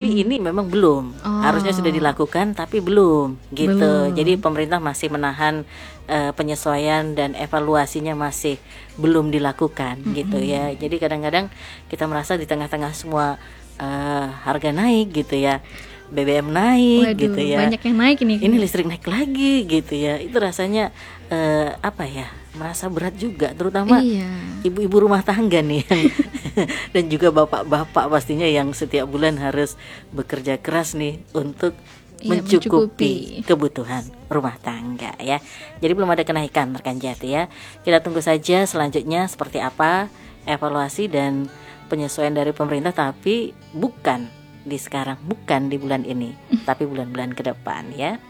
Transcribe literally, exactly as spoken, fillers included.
Tapi ini memang belum. Oh. Harusnya sudah dilakukan tapi belum gitu. Belum. Jadi pemerintah masih menahan uh, penyesuaian dan evaluasinya masih belum dilakukan mm-hmm. gitu ya. Jadi kadang-kadang kita merasa di tengah-tengah semua uh, harga naik gitu ya. B B M naik. Waduh, gitu ya. Banyak yang naik ini. Ini listrik naik lagi gitu ya. Itu rasanya uh, apa ya? Merasa berat juga, terutama iya. ibu-ibu rumah tangga nih yang dan juga bapak-bapak pastinya yang setiap bulan harus bekerja keras nih untuk iya, mencukupi, mencukupi kebutuhan rumah tangga ya. Jadi belum ada kenaikan rekan Jati ya. Kita tunggu saja selanjutnya seperti apa evaluasi dan penyesuaian dari pemerintah, tapi bukan di sekarang, bukan di bulan ini, tapi bulan-bulan ke depan ya.